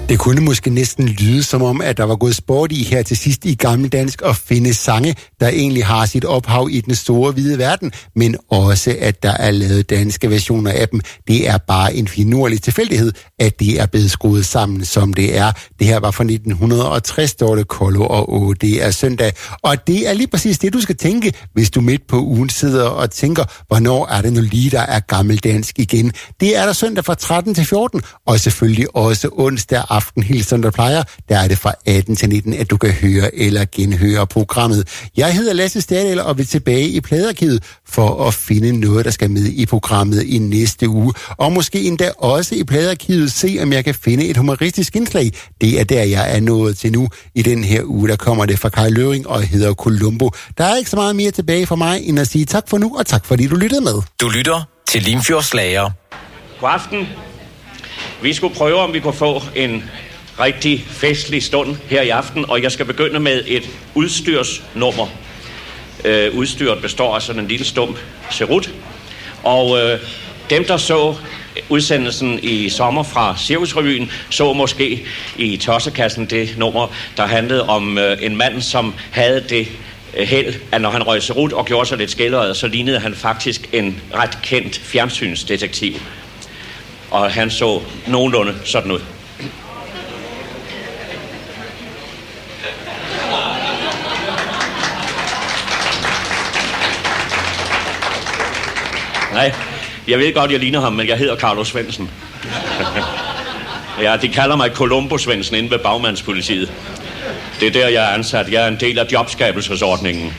Det kunne måske næsten lyde som om, at der var gået sport i her til sidst i gammeldansk at finde sange, der egentlig har sit ophav i den store hvide verden, men også at der er lavet danske versioner af dem. Det er bare en finurlig tilfældighed, at det er blevet skruet sammen, som det er. Det her var fra 1960, står det Kollo og det er søndag. Og det er lige præcis det, du skal tænke, hvis du midt på ugen sidder og tænker, hvornår er det nu lige, der er gammeldansk igen. Det er der søndag fra 13 til 14, og selvfølgelig også onsdag aften, helt som der plejer. Der er det fra 18 til 19, at du kan høre eller genhøre programmet. Jeg hedder Lasse Stadel og vil tilbage i pladearkivet for at finde noget, der skal med i programmet i næste uge. Og måske endda også i pladearkivet se, om jeg kan finde et humoristisk indslag. Det er der, jeg er nået til nu. I den her uge, der kommer det fra Kai Løving og hedder Columbo. Der er ikke så meget mere tilbage fra mig, end at sige tak for nu, og tak fordi du lyttede med. Du lytter til Limfjords Slager. God aften. Vi skulle prøve, om vi kunne få en rigtig festlig stund her i aften, og jeg skal begynde med et udstyrsnummer. Udstyret består af sådan en lille stump cerut, og dem, der så udsendelsen i sommer fra Cirkusrevyen, så måske i tossekassen det nummer, der handlede om en mand, som havde det held, at når han røg cerut og gjorde sig lidt skælderøjet, så lignede han faktisk en ret kendt fjernsynsdetektiv. Og han så nogenlunde sådan ud. Nej, jeg ved godt, jeg ligner ham, men jeg hedder Carlos Svendsen. Ja, de kalder mig Columbo Svendsen inde ved Bagmandspolitiet. Det er der, jeg er ansat. Jeg er en del af jobskabelsesordningen.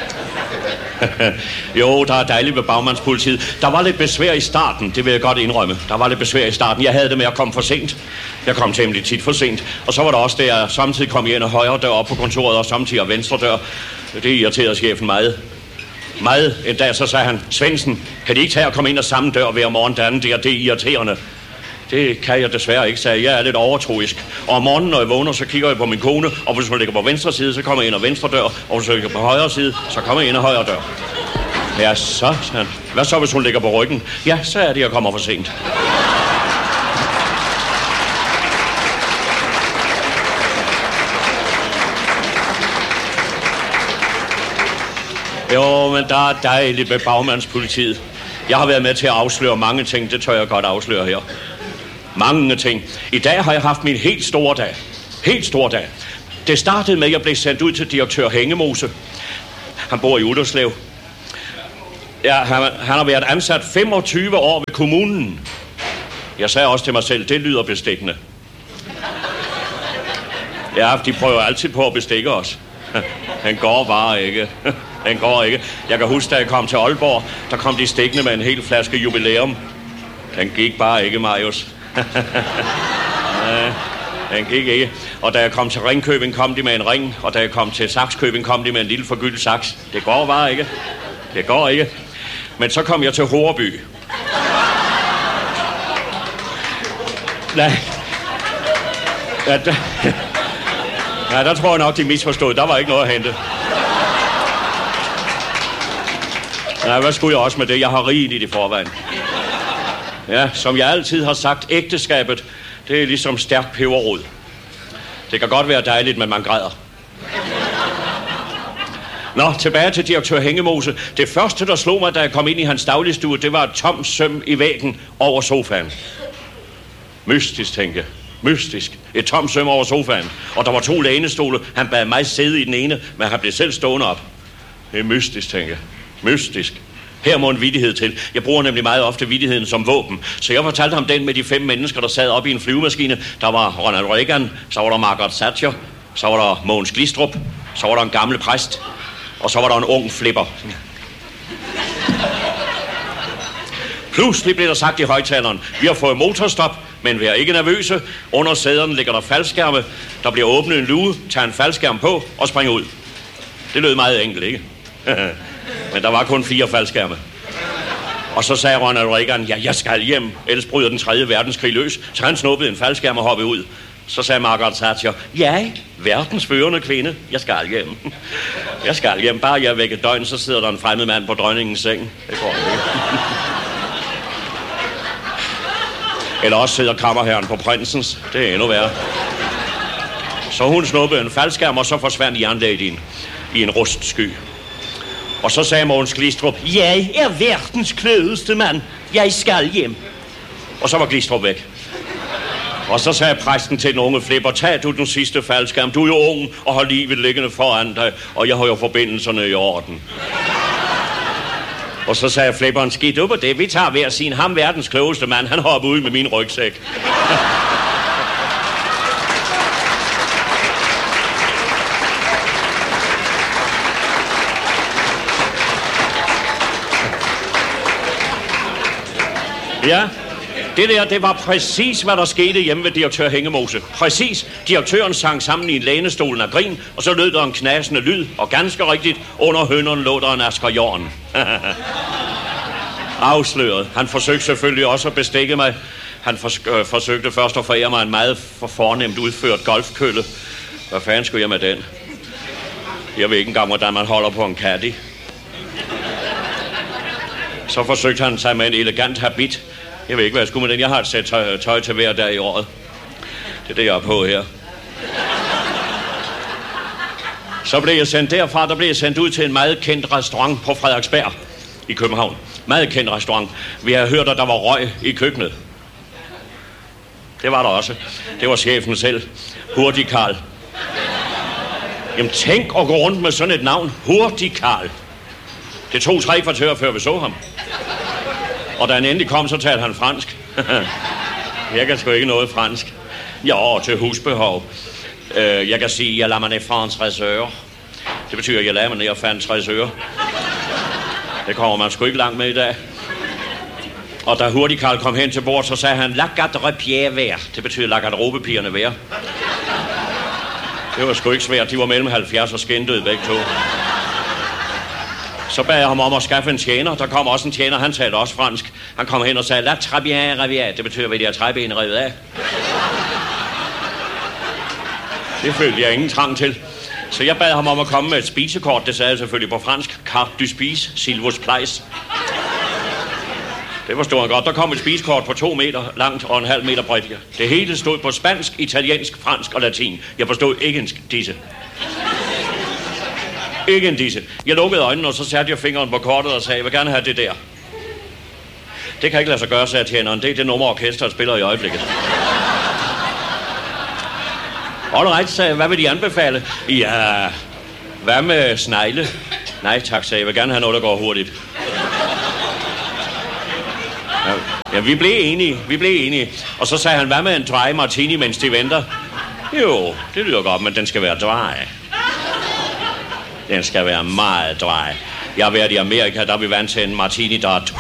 Jo, der er dejligt ved Bagmandspolitiet. Der var lidt besvær i starten, det vil jeg godt indrømme. Der var lidt besvær i starten. Jeg havde det med at komme for sent. Jeg kom temmelig tit for sent. Og så var der også det, jeg samtidig kom ind og højre dør op på kontoret, og samtidig venstre dør. Det irriterede chefen meget. En dag så sagde han, Svendsen, kan de ikke tage og komme ind og samme dør hver morgen den der? Det er irriterende. Det kan jeg desværre ikke, sagde jeg. Er lidt overtroisk. Og om morgenen, når jeg vågner, så kigger jeg på min kone, og hvis hun ligger på venstre side, så kommer jeg ind og venstre dør, og hvis hun ligger på højre side, så kommer jeg ind og højre dør. Ja, så, han. Hvad så, hvis hun ligger på ryggen? Ja, så er det, jeg kommer for sent. Jo, men der er dejligt med Bagmandspolitiet. Jeg har været med til at afsløre mange ting, det tør jeg godt afsløre her. Mange ting. I dag har jeg haft min helt store dag. Helt store dag. Det startede med, at jeg blev sendt ud til direktør Hængemose. Han bor i Utterslev. Ja, han har været ansat 25 år ved kommunen. Jeg sagde også til mig selv, det lyder bestikkende. Ja, de prøver altid på at bestikke os. Den går bare ikke. Den går ikke. Jeg kan huske, da jeg kom til Aalborg, der kom de stikkende med en hel flaske jubilæum. Den gik bare ikke, Marius. Den gik ikke. Og da jeg kom til Ringkøbing, kom de med en ring. Og da jeg kom til Sakskøbing, kom de med en lille forgyldt saks. Det går bare ikke. Det går ikke. Men så kom jeg til Horreby. Nej. Ja, der tror jeg nok, de misforstod. Der var ikke noget at hente. Nej, hvad skulle jeg også med det? Jeg har rigeligt i forvejen. Ja, som jeg altid har sagt, ægteskabet, det er ligesom stærk peberrod. Det kan godt være dejligt, men man græder. Nå, tilbage til direktør Hængemose. Det første, der slog mig, da jeg kom ind i hans dagligstue, det var et tomt søm i væggen over sofaen. Mystisk, tænkte jeg. Mystisk. Et tomt søm over sofaen. Og der var 2 lænestole. Han bad mig sidde i den ene, men han blev selv stående op. Det er mystisk, tænkte jeg. Mystisk. Her må en vittighed til. Jeg bruger nemlig meget ofte vittigheden som våben. Så jeg fortalte ham den med de 5 mennesker, der sad oppe i en flyvemaskine. Der var Ronald Reagan, så var der Margaret Thatcher, så var der Mogens Glistrup, så var der en gammel præst, og så var der en ung flipper. Pludselig blev der sagt i højtaleren, vi har fået motorstop, men vær ikke nervøse. Under sæderne ligger der faldskærme. Der bliver åbnet en luge, tager en faldskærm på og springer ud. Det lød meget enkelt, ikke? Men der var kun 4 faldskærme. Og så sagde Ronald Reagan, ja, jeg skal hjem, ellers bryder den 3. verdenskrig løs. Så han snuppede en faldskærm og hoppede ud. Så sagde Margaret Thatcher, ja, verdens førende kvinde, jeg skal hjem. Jeg skal hjem, bare jeg er væk et døgn, så sidder der en fremmed mand på dronningens seng. Det går ikke. Eller også sidder kammerherren på prinsens. Det er endnu værre. Så hun snuppede en faldskærm, og så forsvandt jernlæget i en rustsky. Og så sagde Mogens Glistrup, jeg er verdens klødeste mand. Jeg skal hjem. Og så var Glistrup væk. Og så sagde præsten til den unge Flipper, tag du den sidste faldskærm. Du er jo ung og har livet liggende foran dig, og jeg har jo forbindelserne i orden. Og så sagde Flipperen, skidt ud på det. Vi tager hver sin. Ham verdens klogeste mand, han hopper ud med min rygsæk. Ja, det var præcis, hvad der skete hjemme ved direktør Hængemose. Præcis. Direktøren sang sammen i lænestolen af grin, og så lød der en knasende lyd, og ganske rigtigt, under hønderne lå der en Asger Jorn. Afsløret. Han forsøgte selvfølgelig også at bestikke mig. Han forsøgte først at forære mig en meget fornemt udført golfkølle. Hvad fanden skulle jeg med den? Jeg ved ikke engang, hvordan man holder på en caddy. Så forsøgte han sig med en elegant habit. Jeg ved ikke, hvad jeg skulle med den. Jeg har et sæt tøj til hver dag i året. Det er det, jeg er på her. Så blev jeg sendt derfra. Der blev jeg sendt ud til en meget kendt restaurant på Frederiksberg i København. Meget kendt restaurant. Vi har hørt, at der var røg i køkkenet. Det var der også. Det var chefen selv. Hurtig Karl. Jamen tænk at gå rundt med sådan et navn. Hurtig Karl. Det tog 3 kvarter, før vi så ham. Og da han endelig kom, så talte han fransk. Jeg kan sgu ikke noget fransk. Ja, til husbehov. Jeg kan sige, jeg lader mig ned fra en træsør. Det betyder, at jeg lader mig ned og fandt træsør. Det kommer man sgu ikke langt med i dag. Og da Hurtig Karl kom hen til bord, så sagde han, la garderobe vær. Det betyder, la garderobepigerne vær. Det var sgu ikke svært. De var mellem 70 og skændede begge to. Så bad jeg ham om at skaffe en tjener. Der kom også en tjener, han talte også fransk. Han kom hen og sagde, la trabien raviat. Det betyder, at de har træben revet af. Det følte jeg ingen trang til. Så jeg bad ham om at komme med et spisekort. Det sagde jeg selvfølgelig på fransk. Carte du spise, s'il vous plaît. Det forstod han godt. Der kom et spisekort på 2 meter langt og 1,5 meter bredt. Det hele stod på spansk, italiensk, fransk og latin. Jeg forstod ikke en disse. Ikke en disse. Jeg lukkede øjnene, og så satte jeg fingeren på kortet og sagde, jeg vil gerne have det der. Det kan ikke lade sig gøre, sagde tjeneren. Det er det nummer, orkestret spiller i øjeblikket. Alright, sagde jeg. Hvad vil de anbefale? Ja, hvad med snegle? Nej tak, sagde jeg. vil gerne have noget, der går hurtigt. Ja, vi blev enige. Og så sagde han, hvad med en dry martini, mens de venter? Jo, det lyder godt, men den skal være dry. Den skal være meget dry. Jeg har været i Amerika, der er vi vant til en martini, der er dry.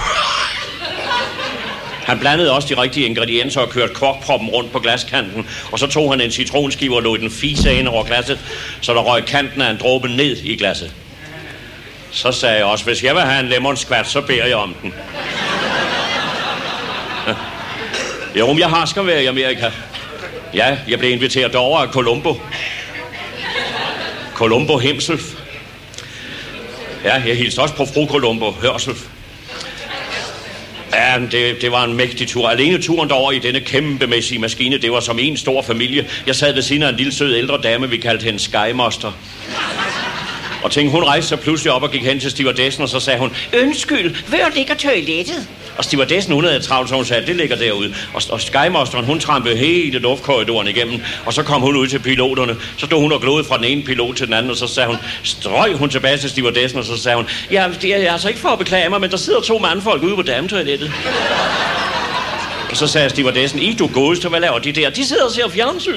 Han blandede også de rigtige ingredienser og kørte korkproppen rundt på glaskanten. Og så tog han en citronskive og lod den fise ind over glasset, så der røg kanten af en dråbe ned i glasset. Så sagde jeg også, hvis jeg vil have en lemon squat, så beder jeg om den. Jo, jeg har skal være i Amerika. Ja, jeg blev inviteret derover af Columbo Himself. Ja, jeg hilste også på fru Columbo Hørself. Ja, det var en mægtig tur. Alene turen derover i denne kæmpemæssige maskine, det var som en stor familie. Jeg sad ved siden af en lille sød ældre dame, vi kaldte hende Skymaster. Og tænkte, hun rejste sig pludselig op og gik hen til stewardessen, og så sagde hun, undskyld, hvor ligger toilettet? Og stewardessen, hun havde travlt, så hun sagde, det ligger derude. Og Skymasteren, hun trampede hele luftkorridoren igennem, og så kom hun ud til piloterne. Så stod hun og glodede fra den ene pilot til den anden, og så sagde hun, strøg hun tilbage til stewardessen, og så sagde hun, ja, det er altså ikke for at beklage mig, men der sidder 2 mandfolk ude på dametoilettet. Og så sagde stewardessen, du godeste, hvad laver de der? De sidder og ser fjernsyn.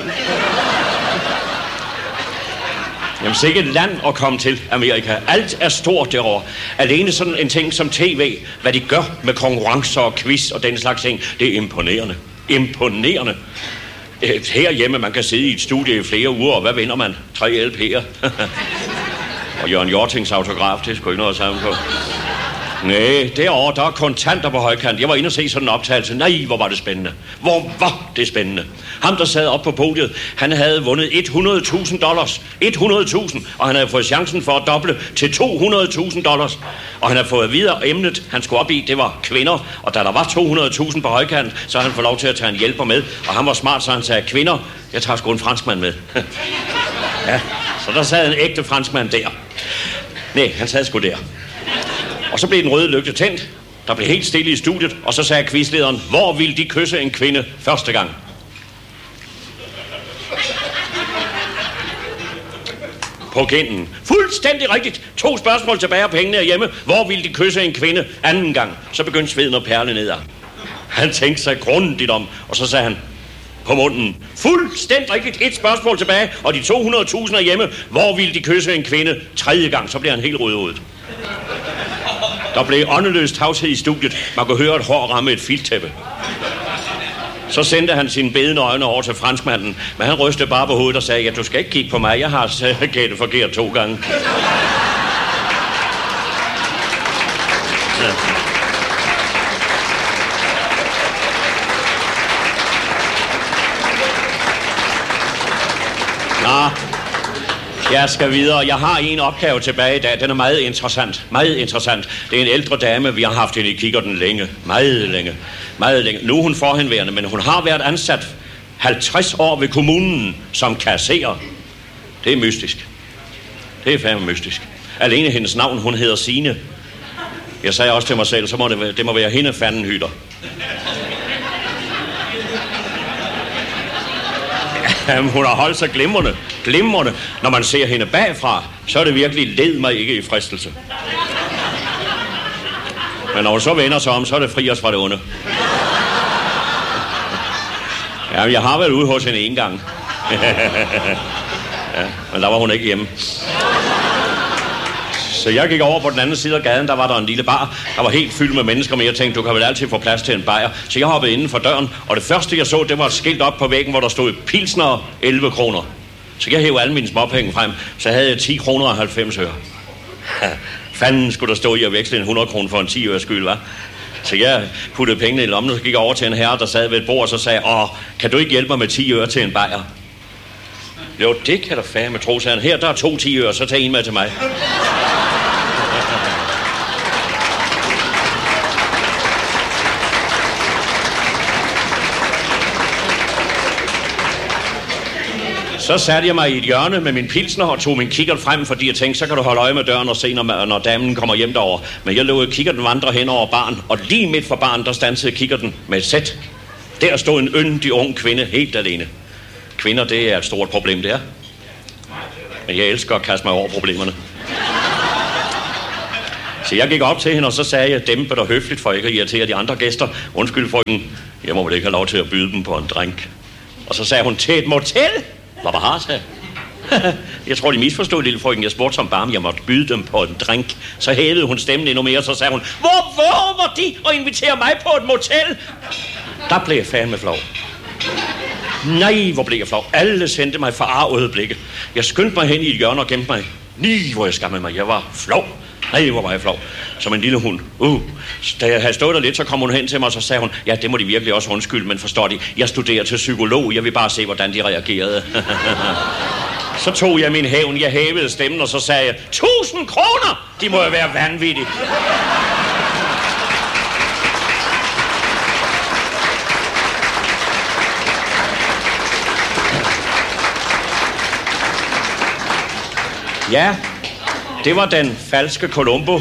Jamen, sikke et land at komme til Amerika. Alt er stort derovre. Alene sådan en ting som tv, hvad de gør med konkurrencer og quiz og den slags ting, det er imponerende. Imponerende. Herhjemme, man kan sidde i et studie i flere uger, og hvad vinder man? 3 LP'er. Og Jørgen Hjortings autograf, det er sgu ikke noget at sammen på. Nej, derovre, der er kontanter på højkant. Jeg var inde og se sådan en optagelse. Nej, hvor var det spændende. Hvor var det spændende. Ham, der sad op på podiet, han havde vundet $100,000. 100.000, og han havde fået chancen for at doble til $200,000. Og han havde fået videre emnet, han skulle op i, det var kvinder. Og da der var 200.000 på højkant, så havde han fået lov til at tage en hjælper med. Og han var smart, så han sagde, kvinder, jeg tager sgu en franskmand med. Ja, så der sad en ægte franskmand der. Nej, han sad sgu der. Og så blev den røde lygte tændt. Der blev helt stille i studiet, og så sagde quizlederen, hvor ville de kysse en kvinde første gang? På kinden. Fuldstændig rigtigt. 2 spørgsmål tilbage, og pengene er hjemme. Hvor ville de kysse en kvinde anden gang? Så begyndte sveden at perle nedad. Han tænkte sig grundigt om, og så sagde han, på munden. Fuldstændig rigtigt. 1 spørgsmål tilbage, og de 200.000 er hjemme. Hvor ville de kysse en kvinde tredje gang? Så blev han helt rødhovedet. Der blev åndeløs tavshed i studiet. Man kunne høre et hår ramme et filttæppe. Så sendte han sine bedende øjne over til franskmanden, men han rystede bare på hovedet og sagde, ja, du skal ikke kigge på mig, jeg har gættet forkert 2 gange. Ja. Nå, jeg skal videre. Jeg har en opgave tilbage i dag. Den er meget interessant. Meget interessant. Det er en ældre dame, vi har haft hende i kikkerten længe. Meget længe. Meget længe. Nu er hun forhenværende, men hun har været ansat 50 år ved kommunen som kasserer. Det er mystisk. Det er fandme mystisk. Alene hendes navn, hun hedder Signe. Jeg sagde også til mig selv, så må det må være hende fanden hytter. Jamen, hun har holdt sig glimrende. Glimrende. Når man ser hende bagfra, så er det virkelig led mig ikke i fristelse. Men når hun så vender sig om, så er det fri os fra det onde. Jamen, jeg har været ude hos hende en gang. Ja, men der var hun ikke hjemme. Så jeg gik over på den anden side af gaden, der var der en lille bar. Der var helt fyldt med mennesker, men jeg tænkte, du kan vel altid få plads til en bajer. Så jeg hoppede inden for døren, og det første jeg så, det var et skilt op på væggen, hvor der stod pilsner 11 kroner. Så jeg hævde alle mine småpenge frem, så havde jeg 10 kroner og 90 øre. Fanden skulle der stå i at veksle en 100 kroner for en 10 øre skyld, hva'? Så jeg puttede pengene i lommen, og så gik jeg over til en herre, der sad ved et bord, og så sagde, kan du ikke hjælpe mig med 10 øre til en bajer? Jo, det kan der fandme tro, sagde han. Her, der er 2 10 øre, så tag en med til mig. Så satte jeg mig i et hjørne med min pilsner og tog min kikkert frem, fordi jeg tænkte, så kan du holde øje med døren og se, når damen kommer hjem derover. Men jeg lod kikkerten vandre hen over baren, og lige midt for baren, der standsede kikkerten med et sæt. Der stod en yndig ung kvinde helt alene. Kvinder, det er et stort problem, det er. Men jeg elsker at kaste mig over problemerne. Så jeg gik op til hende, og så sagde jeg, dæmpet og høfligt, for ikke at irritere de andre gæster. Undskyld, frøken, jeg må vel ikke have lov til at byde dem på en drink. Og så sagde hun, til et motel? Hvor var har sagde. Jeg tror, de misforstod, lille frøken. Jeg spurgte som barn, jeg måtte byde dem på en drink. Så hævede hun stemmen endnu mere, og så sagde hun, hvor våger de at invitere mig på et motel? Der blev jeg fandme flov. Nej, hvor blev jeg flov. Alle sendte mig forarvede blikke. Jeg skyndte mig hen i et hjørne og gemte mig. Hvor jeg skammede mig. Jeg var flov. Nej, hvor var jeg flov. Som en lille hund. Da jeg havde stået der lidt, så kom hun hen til mig, og så sagde hun, ja, det må de virkelig også undskylde, men forstår de, jeg studerer til psykolog, jeg vil bare se, hvordan de reagerede. Så tog jeg min hævn, jeg hævede stemmen, og så sagde jeg, 1000 kroner! De må jo være vanvittige. Ja, det var den falske Columbo.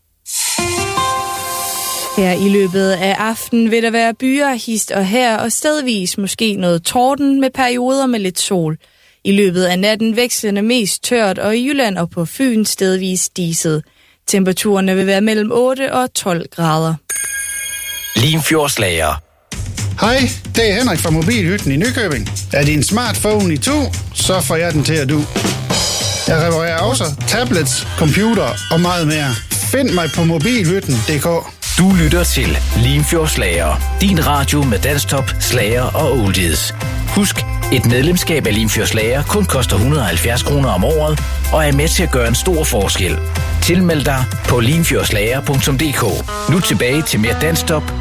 Her i løbet af aftenen vil der være byer, hist og her, og stedvis måske noget torden med perioder med lidt sol. I løbet af natten vekslende mest tørt, og i Jylland og på Fyn stedvis diset. Temperaturerne vil være mellem 8 og 12 grader. Limfjordslager. Hej, det er Henrik fra Mobilhytten i Nykøbing. Er din smartphone i 2, så får jeg den til at du. Jeg reparerer også tablets, computer og meget mere. Find mig på mobilhytten.dk. Du lytter til Limfjordslager. Din radio med dansktop, slager og oldies. Husk, Et medlemskab af Limfjords kun koster 170 kroner om året og er med til at gøre en stor forskel. Tilmeld dig på limfjordslager.dk. Nu tilbage til mere dansk stop